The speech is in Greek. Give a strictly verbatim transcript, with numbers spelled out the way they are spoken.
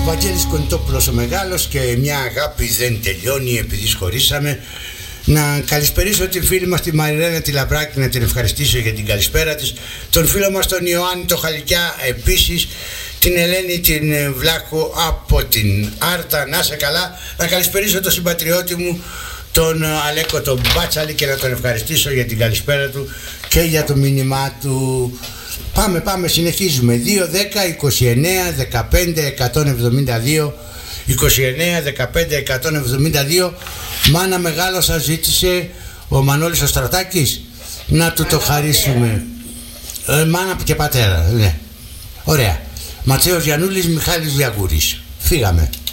Βαγγέλης Κονιτόπουλος ο μεγάλος και μια αγάπη δεν τελειώνει επειδή σχωρίσαμε. Να καλησπερίσω την φίλη μας τη Μαριλένα τη Λαμπράκη, να την ευχαριστήσω για την καλησπέρα της. Τον φίλο μας τον Ιωάννη το Χαλικιά επίσης. Την Ελένη την Βλάχο από την Άρτα, να σε καλά. Να καλησπερίσω τον συμπατριώτη μου τον Αλέκο τον Μπάτσαλη και να τον ευχαριστήσω για την καλησπέρα του και για το μήνυμά του. Πάμε, πάμε, συνεχίζουμε. δύο, δέκα, είκοσι εννέα, δεκαπέντε, εκατόν εβδομήντα δύο είκοσι εννέα, δεκαπέντε, εκατόν εβδομήντα δύο. Μάνα μεγάλο σας ζήτησε ο Μανώλης ο Στρατάκης. Να του το χαρίσουμε. ε, Μάνα και πατέρα, ναι. Ωραία. Ματσέος Γιαννούλης, Μιχάλης Διαγούρης. Φύγαμε.